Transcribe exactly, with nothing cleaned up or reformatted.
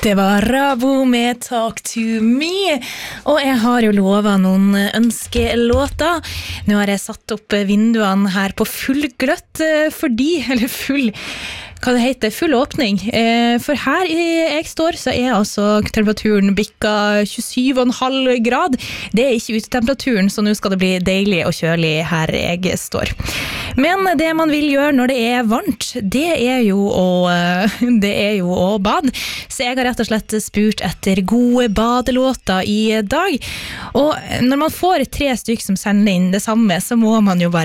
Det var Rabo med Talk to Me, og jeg har jo lovet noen ønskelåter. Nå har jeg satt opp vinduene her på full gløtt fordi, eller full, hva det heter, full åpning. For her jeg står så er altså temperaturen bikka tjuesju komma fem grad. Det er ikke utetemperaturen, så nå skal det bli deilig og kjølig her jeg står. Men det man vil gjøre når det er varmt, det er jo å, det er jo å bade. Så jeg har rett og slett spurt etter gode badelåter i dag. Og når man får tre stykker som sender inn det samme, så må man jo bare